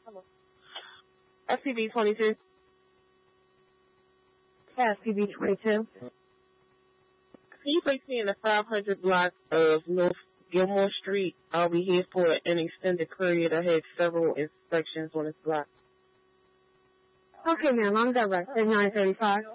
SCB 22. SCB 22. Can you place me in the 500 block of North Gilmore Street? I'll be here for an extended period. I had several inspections on this block. Okay, ma'am. I'm directed 935.